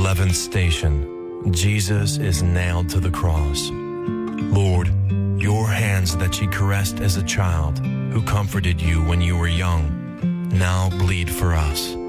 11th station. Jesus is nailed to the cross. Lord, your hands that she caressed as a child, who comforted you when you were young, now bleed for us.